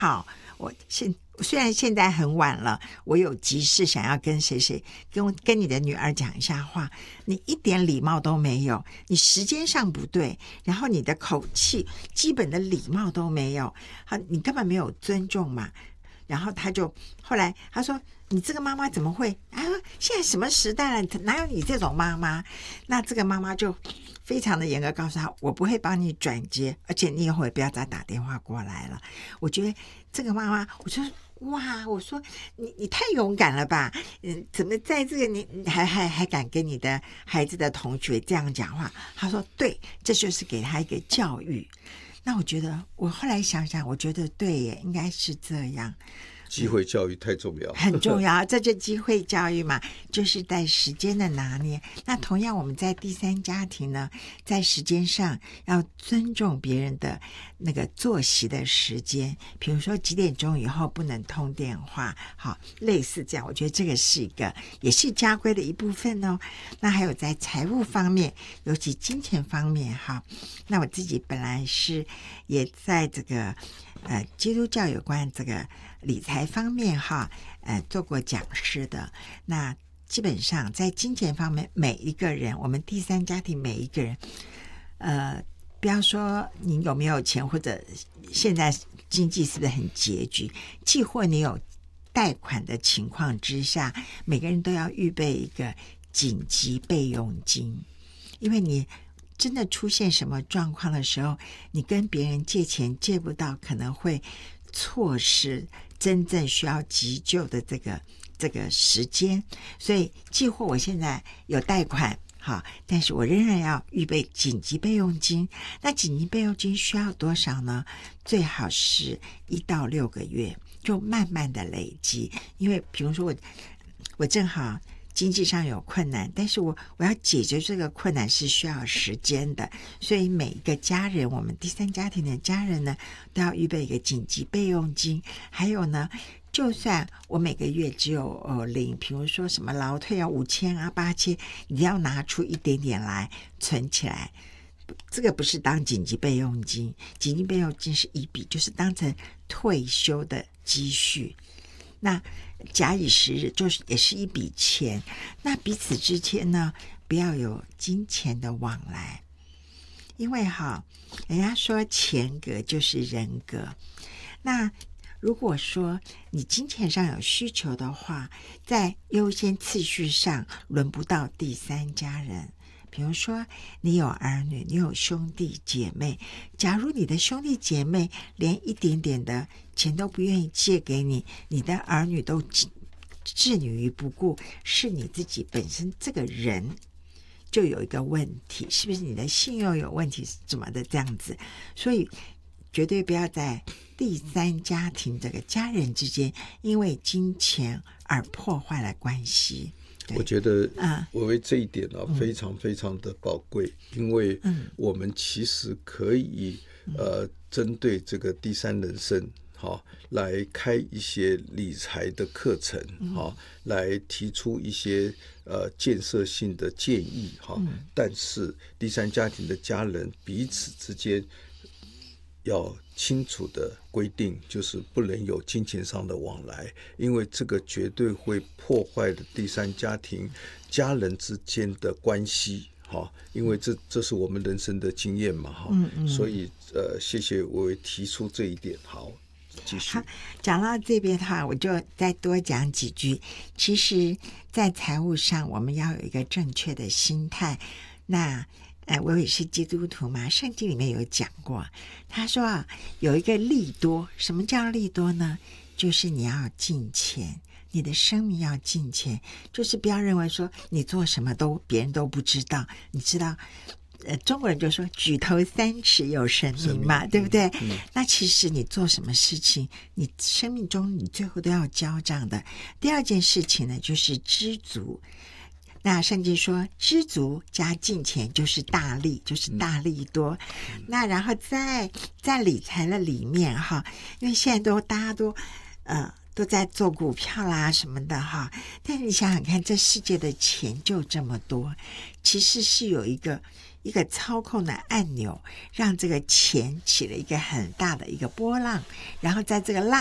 好，虽然现在很晚了，我有急事想要跟谁谁跟你的女儿讲一下话，你一点礼貌都没有，你时间上不对，然后你的口气基本的礼貌都没有，好，你根本没有尊重嘛。然后后来他说你这个妈妈怎么会啊？现在什么时代了，哪有你这种妈妈？那这个妈妈就非常的严格告诉他，我不会帮你转接，而且你以后也不要再打电话过来了。我觉得这个妈妈，我说哇，我说你太勇敢了吧？怎么在这个你还敢跟你的孩子的同学这样讲话？他说对，这就是给他一个教育。那我觉得，我后来想想，我觉得对耶，应该是这样。 机会教育太重要， 很重要，这就机会教育嘛，就是在时间的拿捏。那同样，我们在第三家庭呢，在时间上要尊重别人的那个作息的时间，比如说几点钟以后不能通电话，好，类似这样，我觉得这个是也是家规的一部分哦。那还有在财务方面，尤其金钱方面，哈，那我自己本来也在这个基督教有关这个理财方面哈，做过讲师的。那基本上在金钱方面，每一个人，我们第三家庭每一个人，不要说你有没有钱，或者现在经济是不是很拮据，既或你有贷款的情况之下，每个人都要预备一个紧急备用金，因为你真的出现什么状况的时候，你跟别人借钱借不到，可能会错失真正需要急救的这个时间。所以既或我现在有贷款好，但是我仍然要预备紧急备用金。那紧急备用金需要多少呢？最好是1到6个月，就慢慢的累积。因为比如说我正好经济上有困难，但是我要解决这个困难是需要时间的，所以每一个家人，我们第三家庭的家人呢，都要预备一个紧急备用金。还有呢，就算我每个月只有领，比如说什么劳退啊5000啊8000，你要拿出一点点来存起来。这个不是当紧急备用金，紧急备用金是一笔，就是当成退休的积蓄。那假以时日，就是也是一笔钱。那彼此之间呢，不要有金钱的往来，因为人家说钱格就是人格。那如果说你金钱上有需求的话，在优先次序上轮不到第三家人。比如说你有儿女，你有兄弟姐妹，假如你的兄弟姐妹连一点点的钱都不愿意借给你，你的儿女都置你于不顾，是你自己本身这个人就有一个问题，是不是你的信用有问题怎么的这样子。所以绝对不要在第三家庭这个家人之间因为金钱而破坏了关系。 我觉得我为这一点非常非常的宝贵，因为我们其实可以针对这个第三人生来开一些理财的课程来提出一些建设性的建议但是第三家庭的家人彼此之间要清楚的规定，就是不能有金钱上的往来，因为这个绝对会破坏的第三家庭家人之间的关系因为这是我们人生的经验嘛所以谢谢我提出这一点。好，继续。 好，讲到这边的话，我就再多讲几句。其实在财务上我们要有一个正确的心态。那我也是基督徒嘛，圣经里面有讲过，他说有一个利多。什么叫利多呢？就是你要敬虔，你的生命要敬虔，就是不要认为说你做什么别人都不知道。你知道中国人就说举头3尺有神明嘛，对不对那其实你做什么事情，你生命中你最后都要交账的。第二件事情呢，就是知足。那圣经说知足加敬虔就是大利，就是大利多那然后在理财的里面因为现在大家都在做股票啦什么的但是你想想看，这世界的钱就这么多，其实是有一个一个操控的按钮，让这个钱起了一个很大的一个波浪，然后在这个浪